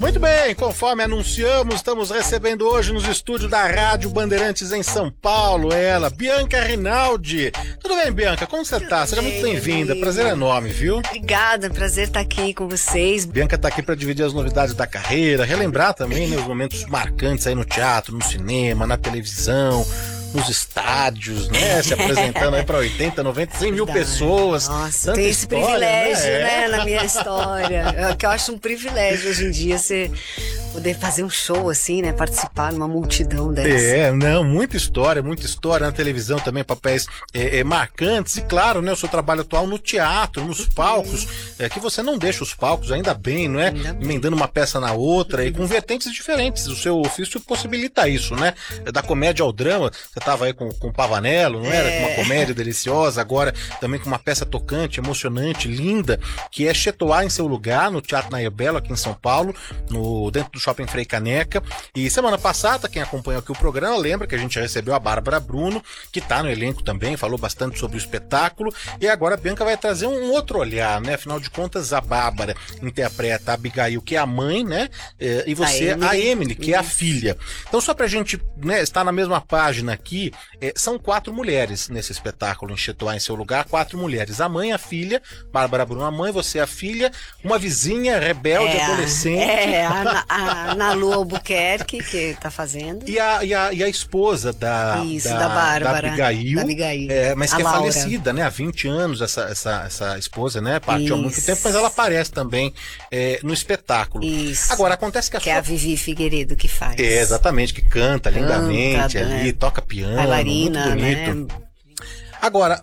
Muito bem, conforme anunciamos, estamos recebendo hoje nos estúdios da Rádio Bandeirantes em São Paulo, ela, Bianca Rinaldi. Tudo bem, Bianca? Como você tá? Seja muito bem-vinda, prazer enorme, viu? Obrigada, prazer estar aqui com vocês. Bianca tá aqui para dividir as novidades da carreira, relembrar também, né, os momentos marcantes aí no teatro, no cinema, na televisão, nos estádios, né? Se apresentando aí para 80, 90, 100 mil pessoas. Nossa, tem esse privilégio, né, na minha história. Que eu acho um privilégio hoje em dia você poder fazer um show assim, né? Participar numa multidão dessa. Muita história na televisão também, papéis marcantes. E claro, né, o seu trabalho atual no teatro, nos palcos, que você não deixa os palcos, ainda bem, não é? Emendando uma peça na outra e com vertentes diferentes. O seu ofício possibilita isso, né? Da comédia ao drama. Você estava aí com o Pavanello, não era? Com uma comédia deliciosa, agora também com uma peça tocante, emocionante, linda, que é Chetoá em Seu Lugar, no Teatro Nair Belo, aqui em São Paulo, dentro do Shopping Frei Caneca. E semana passada, quem acompanhou aqui o programa, lembra que a gente recebeu a Bárbara Bruno, que está no elenco também, falou bastante sobre o espetáculo, e agora a Bianca vai trazer um outro olhar, né? Afinal de contas, a Bárbara interpreta a Abigail, que é a mãe, né? E você, a Emily, que é a filha. Então, só pra gente, né, estar na mesma página aqui, são 4 mulheres nesse espetáculo, em Chetoá em Seu Lugar, 4 mulheres. A mãe, a filha, Bárbara Bruno, a mãe, você a filha, uma vizinha rebelde, adolescente. A Nalu Albuquerque, que tá fazendo. E a esposa da Bárbara. Da Abigail. Mas que é Laura. falecida, né? Há 20 anos, essa esposa, né? Partiu há muito tempo, mas ela aparece também no espetáculo. Isso. Agora, acontece que é a Vivi Figueiredo que faz. Exatamente, que canta lindamente ali, toca piano, bailarina, muito bonito. né? Agora,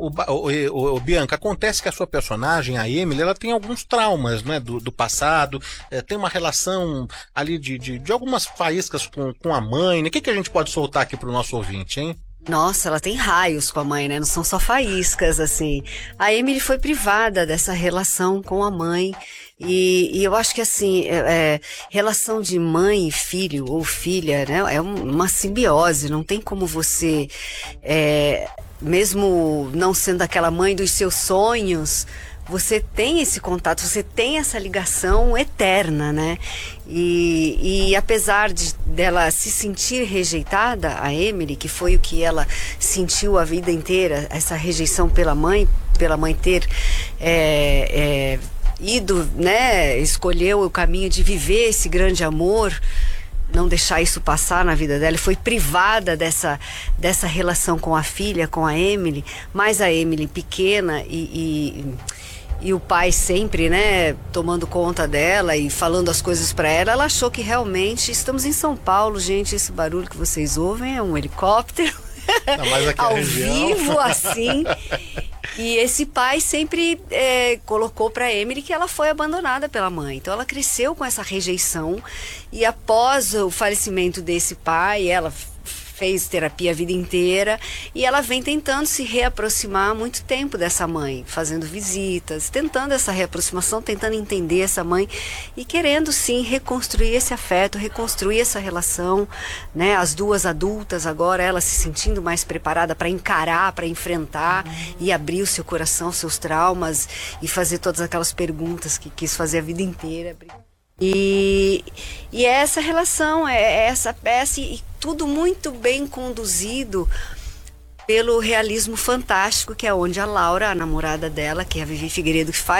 o Bianca, acontece que a sua personagem, a Emily, ela tem alguns traumas, né, do passado, tem uma relação ali de algumas faíscas com a mãe, né? O que a gente pode soltar aqui pro nosso ouvinte, hein? Nossa, ela tem raios com a mãe, né? Não são só faíscas, assim. A Emily foi privada dessa relação com a mãe. E eu acho que, assim, relação de mãe e filho ou filha, né? É uma simbiose. Não tem como você, mesmo não sendo aquela mãe dos seus sonhos, você tem esse contato, você tem essa ligação eterna, né? E apesar dela se sentir rejeitada, a Emily, que foi o que ela sentiu a vida inteira, essa rejeição pela mãe ter ido, né? Escolheu o caminho de viver esse grande amor, não deixar isso passar na vida dela, foi privada dessa relação com a filha, com a Emily, mas a Emily pequena e o pai sempre, né, tomando conta dela e falando as coisas para ela achou que realmente estamos em São Paulo, gente, esse barulho que vocês ouvem é um helicóptero ao vivo, assim. E esse pai sempre colocou para Emily que ela foi abandonada pela mãe. Então ela cresceu com essa rejeição e após o falecimento desse pai, ela fez terapia a vida inteira e ela vem tentando se reaproximar há muito tempo dessa mãe, fazendo visitas, tentando essa reaproximação, tentando entender essa mãe e querendo sim reconstruir esse afeto, reconstruir essa relação, né? As duas adultas agora, ela se sentindo mais preparada para encarar, para enfrentar e abrir o seu coração, seus traumas e fazer todas aquelas perguntas que quis fazer a vida inteira. E essa relação, essa peça, e tudo muito bem conduzido pelo realismo fantástico, que é onde a Laura, a namorada dela, que é a Vivi Figueiredo, que faz